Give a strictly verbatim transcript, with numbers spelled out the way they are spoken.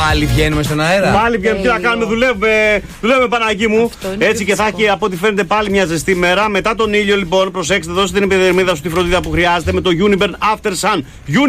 Πάλι βγαίνουμε στον αέρα. Πάλι βγαίνουμε. Τι να κάνουμε, δουλεύουμε, δουλεύουμε Παναγί μου. Έτσι και θα έχει από ό,τι φαίνεται πάλι μια ζεστή μέρα. Μετά τον ήλιο, λοιπόν, προσέξτε, δώστε την επιδερμίδα σου τη φροντίδα που χρειάζεται με το Uniburn After Sun.